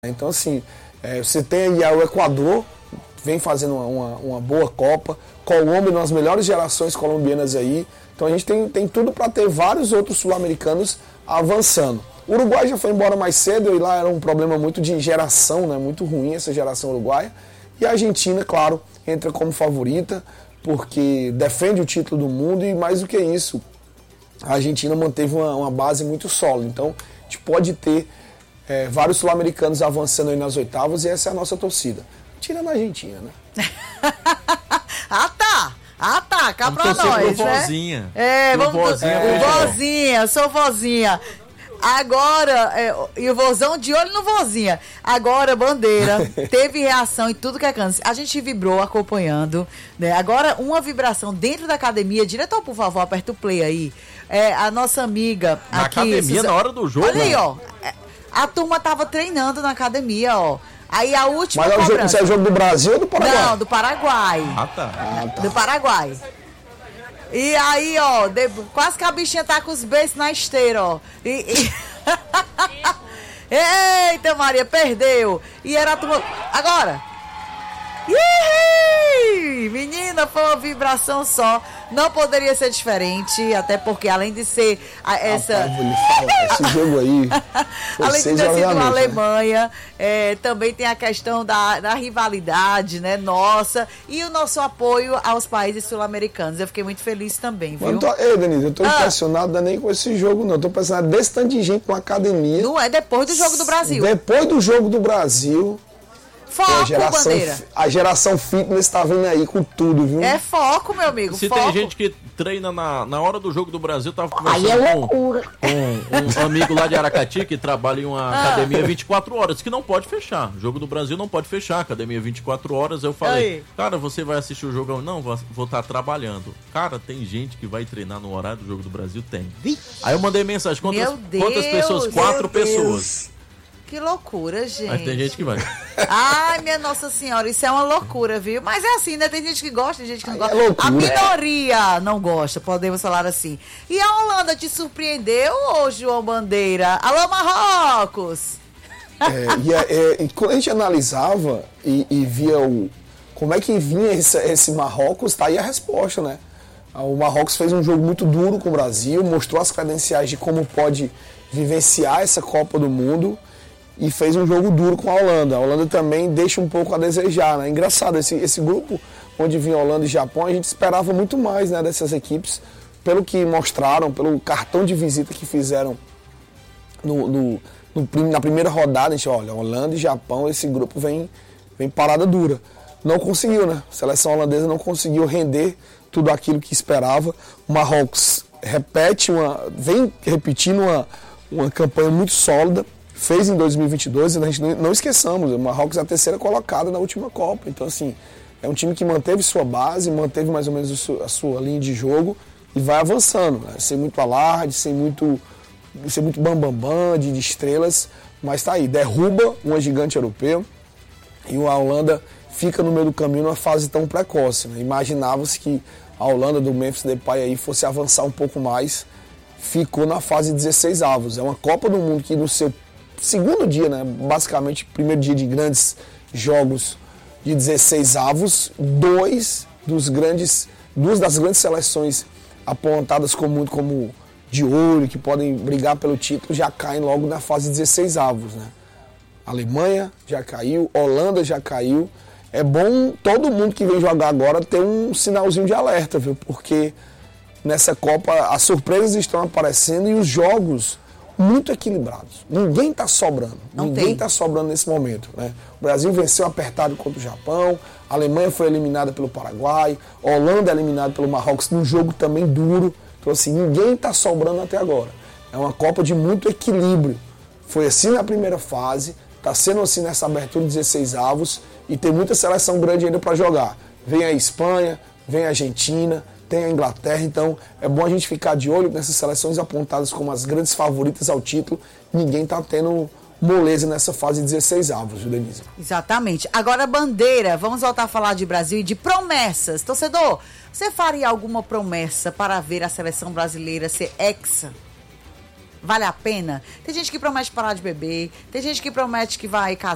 Então, assim, você tem aí o Equador, vem fazendo uma boa Copa, Colômbia, nas melhores gerações colombianas aí. Então a gente tem tudo para ter vários outros sul-americanos avançando. O Uruguai já foi embora mais cedo e lá era um problema muito de geração, né? Muito ruim essa geração uruguaia. E a Argentina, claro, entra como favorita, porque defende o título do mundo e mais do que isso, a Argentina manteve uma base muito sólida. Então a gente pode ter vários sul-americanos avançando aí nas oitavas e essa é a nossa torcida. Tirando a Argentina, né? Cá pra nós, né? Vozinha. Vozinha, eu sou vozinha. Agora, e o vozão de olho no vozinha. Agora, Bandeira, teve reação em tudo que é canto. A gente vibrou acompanhando, né? Agora, uma vibração dentro da academia. Diretor, por favor, aperta o play aí. A nossa amiga na aqui... academia, na hora do jogo. Olha aí, ó. A turma tava treinando na academia, ó. Aí a última Mas isso é o jogo do Brasil ou do Paraguai? Não, do Paraguai. Tá. Do Paraguai. E aí, ó, quase que a bichinha tá com os beijos na esteira, ó. Eita, Maria, perdeu. E era a turma... Agora! Ih, menina, foi uma vibração só. Não poderia ser diferente, até porque além de ser essa... Rapaz, vou lhe falar, esse jogo aí... Além de ter sido na Alemanha, também tem a questão da rivalidade, né, nossa, e o nosso apoio aos países sul-americanos. Eu fiquei muito feliz também, viu? Ei, Denise, eu tô impressionado nem com esse jogo, não. Eu tô impressionado desse tanto de gente na academia. Não é depois do jogo do Brasil. Depois do jogo do Brasil... Foco, Bandeira. A geração fitness tá vindo aí com tudo, viu? É foco, meu amigo. Se foco. tem gente que treina na hora do jogo do Brasil, tava Aí conversando com um amigo lá de Aracati que trabalha em uma academia 24 horas, que não pode fechar. O jogo do Brasil não pode fechar, academia 24 horas. Eu falei, aí, cara, você vai assistir o jogo? Não, vou estar trabalhando. Cara, tem gente que vai treinar no horário do jogo do Brasil? Tem. Aí eu mandei mensagem, quantas pessoas? 4 pessoas. Que loucura, gente. Aí tem gente que vai. Ai, minha Nossa Senhora, isso é uma loucura, viu? Mas é assim, né? Tem gente que gosta, tem gente que não gosta. Loucura, a minoria não gosta, podemos falar assim. E a Holanda te surpreendeu, ô João Bandeira? Alô, Marrocos! E quando a gente analisava e via como é que vinha esse Marrocos, tá aí a resposta, né? O Marrocos fez um jogo muito duro com o Brasil, mostrou as credenciais de como pode vivenciar essa Copa do Mundo. E fez um jogo duro com a Holanda. A Holanda também deixa um pouco a desejar, né? Engraçado, esse grupo onde vinha Holanda e Japão, a gente esperava muito mais, né, dessas equipes, pelo que mostraram, pelo cartão de visita que fizeram na primeira rodada. A gente olha, Holanda e Japão, esse grupo vem parada dura. Não conseguiu, né? A seleção holandesa não conseguiu render tudo aquilo que esperava. O Marrocos vem repetindo uma campanha muito sólida. Fez em 2022, e a gente não esqueçamos, o Marrocos é a terceira colocada na última Copa. Então, assim, é um time que manteve sua base, manteve mais ou menos a sua linha de jogo e vai avançando, né? Sem muito alarde, sem muito bambambam de estrelas, mas tá aí, derruba uma gigante europeu e a Holanda fica no meio do caminho numa fase tão precoce, né? Imaginava-se que a Holanda do Memphis Depay aí fosse avançar um pouco mais, ficou na fase 16 avos. É uma Copa do Mundo que no seu segundo dia, né, basicamente primeiro dia de grandes jogos de 16 avos, duas das grandes seleções apontadas como de olho, que podem brigar pelo título, já caem logo na fase 16 avos, né? Alemanha já caiu, Holanda já caiu. É bom todo mundo que vem jogar agora ter um sinalzinho de alerta, viu? Porque nessa Copa as surpresas estão aparecendo e os jogos muito equilibrados. Ninguém está sobrando. Ninguém está sobrando nesse momento, né? O Brasil venceu apertado contra o Japão, a Alemanha foi eliminada pelo Paraguai, a Holanda é eliminada pelo Marrocos num jogo também duro. Então, assim, ninguém está sobrando até agora. É uma Copa de muito equilíbrio. Foi assim na primeira fase, está sendo assim nessa abertura de 16 avos e tem muita seleção grande ainda para jogar. Vem a Espanha, vem a Argentina, tem a Inglaterra, então é bom a gente ficar de olho nessas seleções apontadas como as grandes favoritas ao título. Ninguém está tendo moleza nessa fase 16 avos, viu, Denise? Exatamente. Agora, Bandeira, vamos voltar a falar de Brasil e de promessas. Torcedor, você faria alguma promessa para ver a seleção brasileira ser hexa? Vale a pena? Tem gente que promete parar de beber, tem gente que promete que vai casar.